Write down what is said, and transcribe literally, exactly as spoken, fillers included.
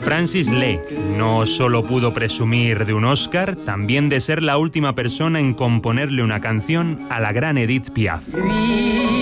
Francis Lake no solo pudo presumir de un Oscar, también de ser la última persona en componerle una canción a la gran Edith Piaf.